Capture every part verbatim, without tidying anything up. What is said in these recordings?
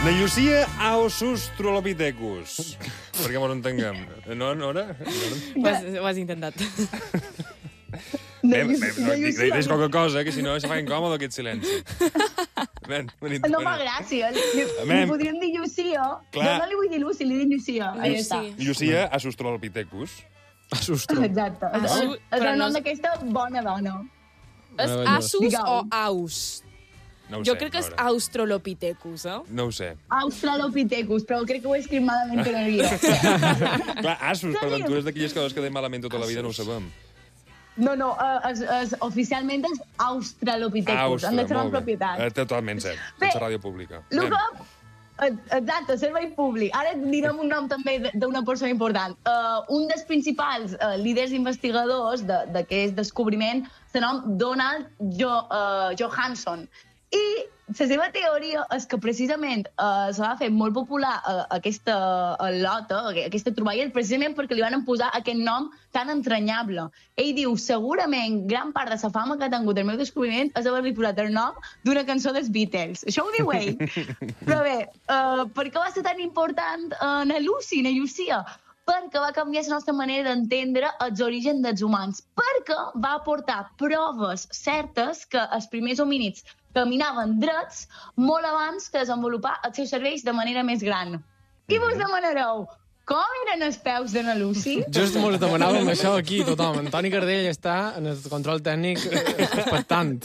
Neiosia australopithecus. Perquè m'ho entenguem. No, Nora? Ho has, ho has intentat. Bé, bé, no, dic, digues qualque cosa, que si no se fa incòmode aquest silenci. Ben, no fa gràcia. Li, li podríem dir Llucia. Jo no li vull dir Lucy, li dic Llucia. Llucia australopithecus. Exacte. És el nom d'aquesta bona dona. És Asus o Aus? No jo sé, crec que és Australopithecus, eh? No ho sé. Australopithecus, però crec que ho he escrit malament per el guió. Clar, Asus, per aventures d'aquelles coses que deim malament tota la vida, no ho sabem. No, no, uh, es, es, oficialment és Australopithecus. Han de ser en propietat. Eh, totalment cert. Sense ràdio pública. Luca, exacte, servei públic. Ara direm un nom també d'una persona important. Uh, un dels principals uh, líders investigadors d'aquest descobriment se nom Donald jo, uh, Johansson. I la seva teoria és que precisament uh, se va fer molt popular uh, aquesta uh, lota, aquesta troballa, precisament perquè li van posar aquest nom tan entranyable. Ell diu, segurament, gran part de la fama que ha tingut el meu descobriment és haver-li posat el nom d'una cançó dels Beatles. Això ho diu ell. Però bé, uh, per què va ser tan important uh, na Lucy, na Llucia? Perquè va canviar la nostra manera d'entendre els orígens dels humans. Perquè va aportar proves certes que els primers homínids caminaven drets molt abans que desenvolupar els seus cervells de manera més gran. I vos demanareu, com eren els peus de na Lucy? Just mos demanàvem això aquí, tothom. Antoni Cardell està en el control tècnic expectant.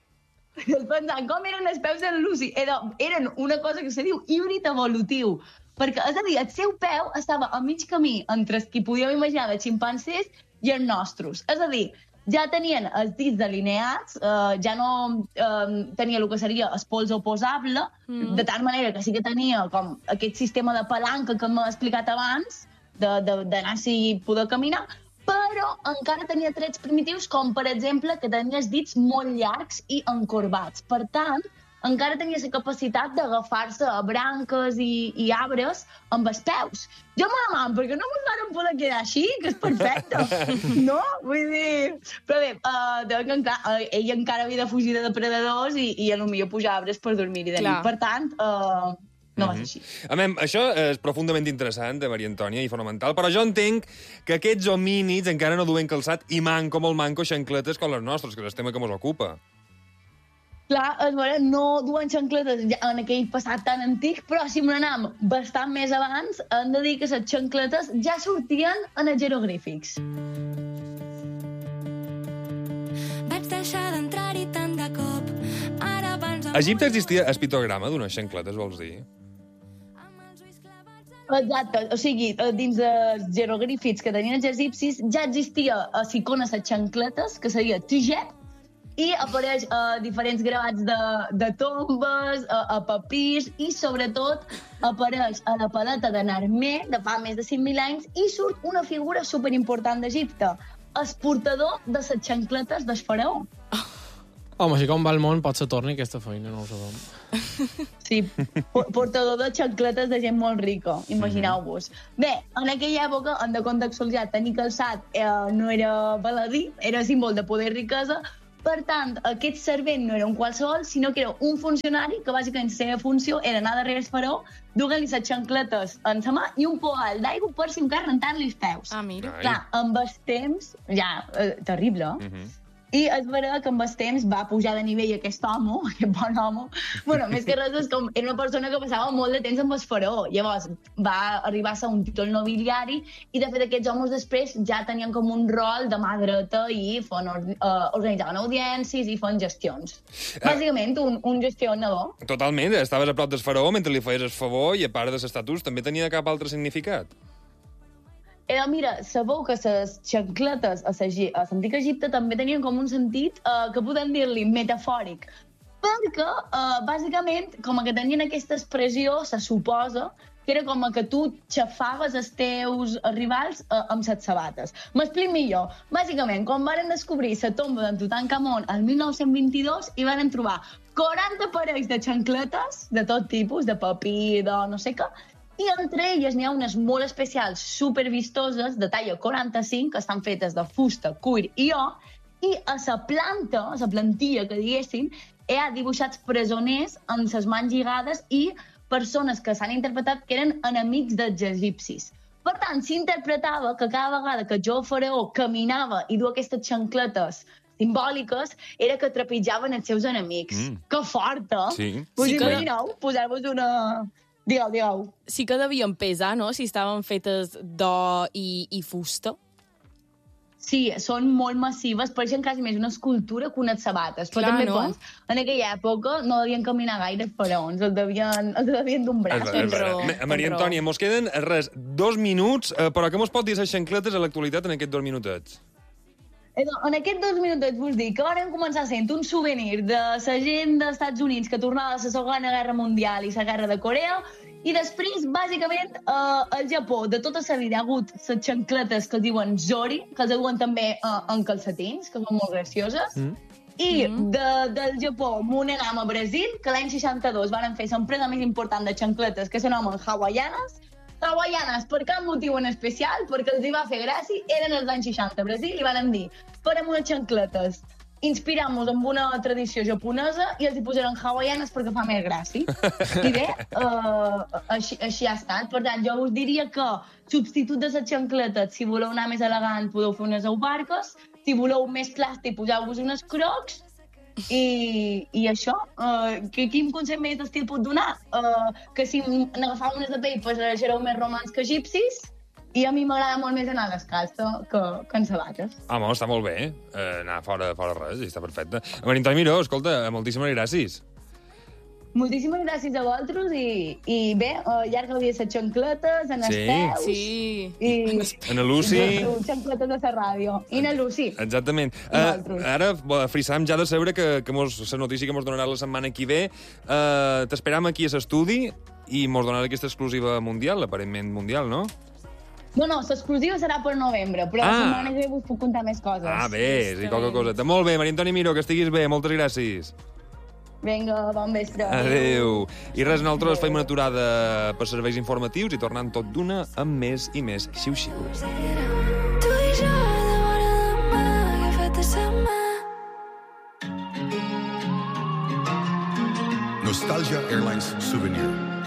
Pensant, com eren els peus de na Lucy? Era, eren una cosa que se diu híbrid evolutiu. Perquè, és a dir, el seu peu estava a mig camí entre els que podíem imaginar de ximpancers i els nostres. És a dir, ja tenien els dits delineats, eh, ja no eh, tenia el que seria el pols oposable, mm. de tal manera que sí que tenia com aquest sistema de palanca que m'he explicat abans, d'anar-s'hi i poder caminar, però encara tenia trets primitius com, per exemple, que tenia els dits molt llargs i encorbats. Per tant, encara tenia la capacitat d'agafar-se a branques i, i arbres amb els peus. Jo me la man, perquè no mos varen poder quedar així, que és perfecte. No? Vull dir... Però bé, uh, que, clar, uh, ell encara havia de fugir de depredadors i, i potser pujar arbres per dormir-hi de nit. Per tant, uh, no va ser així. A veure, això és profundament interessant, de Maria Antònia, i fonamental, però jo entenc que aquests homínids encara no duen calçat i manco, molt manco, xancletes com les nostres, que és el tema que ens ocupa. Clar, aleshores, no duen xancletes en aquell passat tan antic, però si m'anam bastant més abans, hem de dir que les xancletes ja sortien en els jeroglífics. Vaig deixar d'entrar-hi tant de cop. Ara abans... A Egipte existia el pictograma d'unes xancletes, vols dir? Exacte, o sigui, dins dels jeroglífics que tenien els egipcis ja existia a l'icona les xancletes, que seria tijet, i apareix a uh, diferents gravats de, de tombes, a, a papirs, i sobretot apareix a la paleta de Narmer, de fa més de cinc mil anys, i surt una figura superimportant d'Egipte, el portador de les xancletes del faraó. Home, així com va el món, pot ser torni aquesta feina, no ho sabem. Sí, portador de xancletes de gent molt rica, imagineu-vos. Bé, en aquella època, en de contextualitzar, tenir calçat eh, no era baladí, era símbol de poder i riquesa. Per tant, aquest servent no era un qualsevol, sinó que era un funcionari que bàsicament la seva funció era anar darrere el faraó, duent-li les xancletes en la mà i un poal d'aigua per si encara rentant-li els peus. Ah, mira. Ai. Clar, amb el temps, ja, eh, terrible, eh? Uh-huh. I és vera que amb el temps va pujar de nivell aquest home, aquest bon home. Bueno, més que res és com era una persona que passava molt de temps amb el faraó. Llavors va arribar a ser un títol nobiliari i, de fet, aquests homes després ja tenien com un rol de mà dreta i fon, uh, organitzaven audiències i feien gestions. Bàsicament, un, un gestionador. Totalment, estaves a prop del faraó mentre li feies el favor i, a part de l'estatus, també tenia cap altre significat. Eh, mira, sabeu que les xancletes a l'antic Egipte també tenien com un sentit eh, que podem dir-li metafòric, perquè, eh, bàsicament, com que tenien aquesta expressió, se suposa que era com que tu xafaves els teus rivals eh, amb les sabates. M'explico millor. Bàsicament, quan van descobrir la tomba d'en Tutankamon el mil nou-cents vint-i-dos, hi van trobar quaranta parells de xancletes de tot tipus, de papir, de no sé què, i entre elles n'hi ha unes molt especials, supervistoses, de talla quaranta-cinc, que estan fetes de fusta, cuir i or, i a la planta, a la plantilla, que diguéssim, hi ha dibuixats presoners amb les mans lligades i persones que s'han interpretat que eren enemics dels egipcis. Per tant, s'interpretava que cada vegada que jo faraó caminava i duia aquestes xancletes simbòliques, era que trepitjaven els seus enemics. Mm. Que forta! Sí. Us Sí que- imagineu? Posar-vos una... Digueu, digueu. Sí que devien pesar, no?, si estaven fetes d'or i, i fusta. Sí, són molt massives, pareixen quasi més una escultura que unes sabates. Però Clar, també no? pens, en aquella època no devien caminar gaire faraons, els devien, els devien d'un braç. És Tens vera, raó, Ma- tens Maria raó. Antònia, mos queden res, dos minuts, eh, però què mos pot dir les xancletes a l'actualitat en aquests dos minutets? En aquests dos minutets vos dic que van començar sent un souvenir de la gent dels Estats Units que tornava de la Segona Guerra Mundial i la Guerra de Corea, i després, bàsicament, eh, al Japó, de tota la vida, ha hagut les xancletes que es diuen Zori, que els diuen també eh, en calcetins, que són molt gracioses, mm. i Mm. de, del Japó m'ho anem a Brasil, que l'any seixanta-dos van fer l'empresa més important de xancletes, que s'anomen hawaianes. Hawaianes, per cap motiu en especial, perquè els hi va fer gràcia, eren els anys seixanta a Brasil i van dir, farem unes xancletes, inspirant-nos en una tradició japonesa i els hi posarem hawaianes perquè fa més gràcia. I bé, uh, així, així ha estat. Per tant, jo us diria que substitut de les xancletes, si voleu anar més elegant, podeu fer unes aubarques, si voleu més plàstic, poseu-vos unes crocs, i, i això, uh, que quin consell més d'estil pot donar? Uh, que si n'agafau unes de pell, pues sereu més romans que egipcis, i a mi m'agrada molt més anar descalça que, que en sabates. Home, està molt bé, eh, anar fora, fora res, i està perfecte. Maria Antònia Miró, escolta, moltíssimes gràcies. Moltíssimes gràcies a vosaltres i, i bé, uh, llarga dia les xancletes, en els Sí. peus, Sí. i... En la Lucy... i xancletes de la ràdio. I na Lucy. Exactament. I vosaltres. Uh, ara, bo, frissam ja de saber que, que mos, la notícia que mos donarà la setmana que ve. Uh, T'esperam aquí a l'estudi i mos donarà aquesta exclusiva mundial, aparentment mundial, no? No, no, l'exclusiva serà per novembre, però Ah. la setmana que ve us puc contar més coses. Ah, bé, sí, està qualque bé. coseta. Molt bé, Maria Antònia Miró, que estiguis bé, moltes gràcies. Vinga, bon vespre. Adéu. I res, nosaltres fem una aturada per serveis informatius i tornant tot d'una amb més i més xiu-xiu. Tu i jo de vora demà agafat a sa mà. Nostalgia Airlines Souvenir.